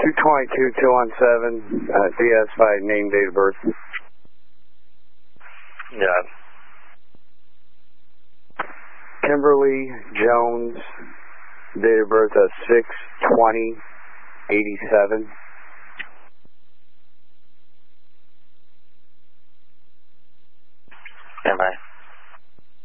222-217, DS5, name, date of birth. Yeah. Kimberly Jones, date of birth of 6/20/87. Am I?